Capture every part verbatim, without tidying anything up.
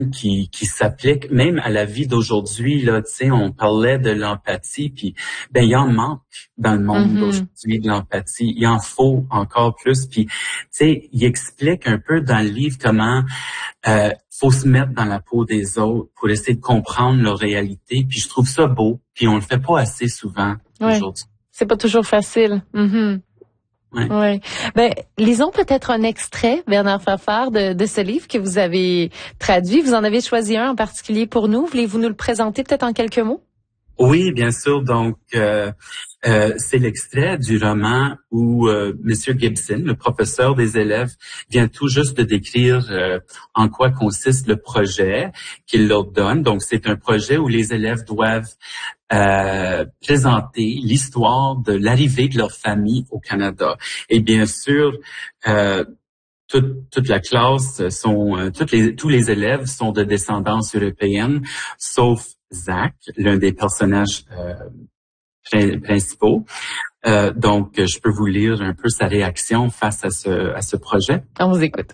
qui qui s'applique même à la vie d'aujourd'hui. Là, tu sais, on parlait de l'empathie, puis ben il en manque dans le monde mm-hmm. d'aujourd'hui de l'empathie. Il en faut encore plus. Puis, tu sais, il explique un peu dans le livre comment euh, faut se mettre dans la peau des autres pour essayer de comprendre leur réalité. Puis je trouve ça beau. Puis on le fait pas assez souvent ouais. aujourd'hui. C'est pas toujours facile. Mm-hmm. Ouais. Ouais. Ben, lisons peut-être un extrait, Bernard Fafard, de, de ce livre que vous avez traduit. Vous en avez choisi un en particulier pour nous. Voulez-vous nous le présenter peut-être en quelques mots? Oui, bien sûr. Donc, euh, euh, c'est l'extrait du roman où euh, Monsieur Gibson, le professeur des élèves, vient tout juste de décrire euh, en quoi consiste le projet qu'il leur donne. Donc, c'est un projet où les élèves doivent euh, présenter l'histoire de l'arrivée de leur famille au Canada. Et bien sûr, euh, toute, toute la classe sont, euh, toutes les, tous les élèves sont de descendance européenne, sauf Zach, l'un des personnages euh, principaux. Euh, donc, je peux vous lire un peu sa réaction face à ce, à ce projet. On vous écoute.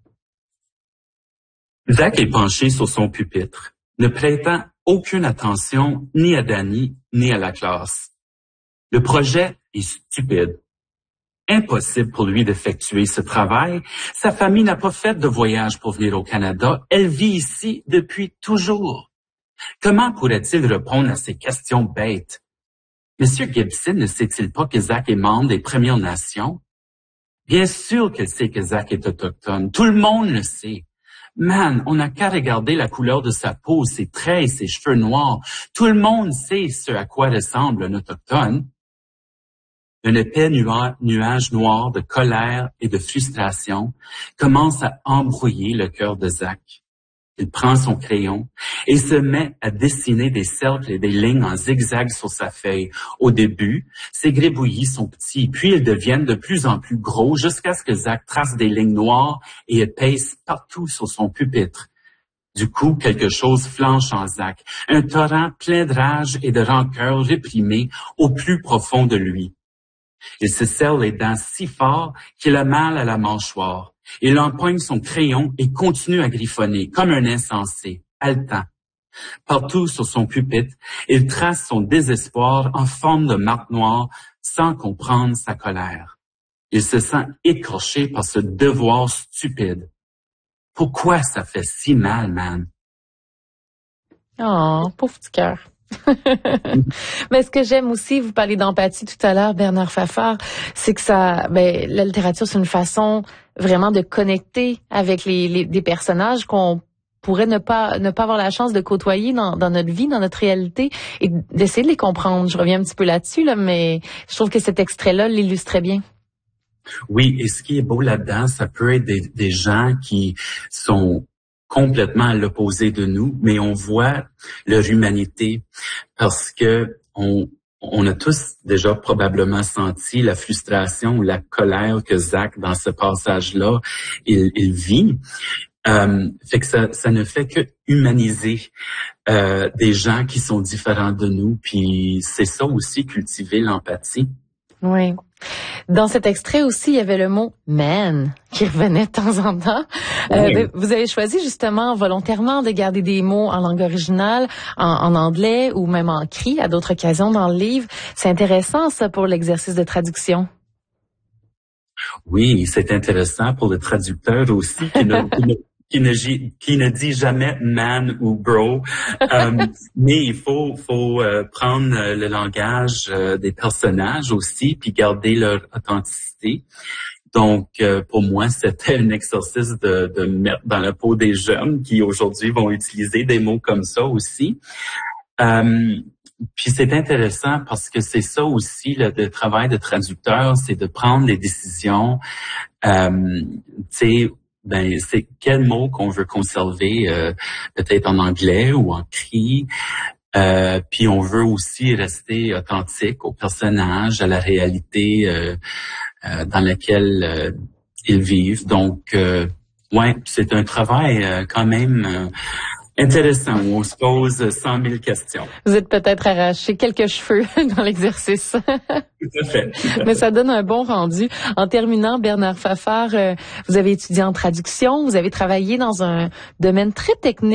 Zach est penché sur son pupitre, ne prêtant aucune attention ni à Danny ni à la classe. Le projet est stupide. Impossible pour lui d'effectuer ce travail. Sa famille n'a pas fait de voyage pour venir au Canada. Elle vit ici depuis toujours. Comment pourrait-il répondre à ces questions bêtes? Monsieur Gibson ne sait-il pas que Zach est membre des Premières Nations? Bien sûr qu'elle sait que Zach est autochtone. Tout le monde le sait. Man, on n'a qu'à regarder la couleur de sa peau, ses traits et ses cheveux noirs. Tout le monde sait ce à quoi ressemble un autochtone. Un épais nua- nuage noir de colère et de frustration commence à embrouiller le cœur de Zach. Il prend son crayon et se met à dessiner des cercles et des lignes en zigzag sur sa feuille. Au début, ses gribouillis sont petits, puis ils deviennent de plus en plus gros jusqu'à ce que Zach trace des lignes noires et épaisses partout sur son pupitre. Du coup, quelque chose flanche en Zach, un torrent plein de rage et de rancœur réprimé au plus profond de lui. Il se serre les dents si fort qu'il a mal à la mâchoire. Il empoigne son crayon et continue à griffonner, comme un insensé, haletant. Partout sur son pupitre, il trace son désespoir en forme de marque noire sans comprendre sa colère. Il se sent écorché par ce devoir stupide. Pourquoi ça fait si mal, man? Oh, pauvre petit cœur. Mais ce que j'aime aussi, vous parlez d'empathie tout à l'heure, Bernard Fafard, c'est que ça, ben, la littérature, c'est une façon vraiment de connecter avec les, les des personnages qu'on pourrait ne pas ne pas avoir la chance de côtoyer dans, dans notre vie, dans notre réalité, et d'essayer de les comprendre. Je reviens un petit peu là-dessus, là, mais je trouve que cet extrait-là l'illustrait bien. Oui, et ce qui est beau là-dedans, ça peut être des, des gens qui sont complètement à l'opposé de nous, mais on voit leur humanité parce que on, on a tous déjà probablement senti la frustration ou la colère que Zach, dans ce passage-là, il, il vit. Euh, fait que ça, ça ne fait que humaniser euh, des gens qui sont différents de nous, puis c'est ça aussi, cultiver l'empathie. Oui. Dans cet extrait aussi, il y avait le mot « man » qui revenait de temps en temps. Euh, oui. Vous avez choisi justement volontairement de garder des mots en langue originale, en, en anglais ou même en cri à d'autres occasions dans le livre. C'est intéressant ça pour l'exercice de traduction. Oui, c'est intéressant pour le traducteur aussi qui ne, qui ne, qui ne, qui ne dit jamais man ou bro. Euh, mais il faut, faut euh, prendre le langage euh, des personnages aussi puis garder leur authenticité. Donc, euh, pour moi, c'était un exercice de, de mettre dans la peau des jeunes qui aujourd'hui vont utiliser des mots comme ça aussi. Euh, Puis c'est intéressant parce que c'est ça aussi le, le travail de traducteur, c'est de prendre les décisions. Euh, tu sais, ben c'est quel mot qu'on veut conserver, euh, peut-être en anglais ou en cri. Euh, puis on veut aussi rester authentique au personnage, à la réalité euh, euh, dans laquelle euh, ils vivent. Donc, euh, ouais, c'est un travail euh, quand même. Euh, Intéressant, où on se pose cent mille questions. Vous êtes peut-être arraché quelques cheveux dans l'exercice. Tout à fait. Tout à fait. Mais ça donne un bon rendu. En terminant, Bernard Fafard, euh, vous avez étudié en traduction, vous avez travaillé dans un domaine très technique.